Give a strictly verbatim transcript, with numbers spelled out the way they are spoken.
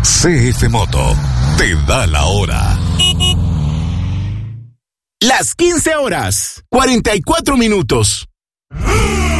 C F Moto te da la hora. Las quince horas, cuarenta y cuatro minutos.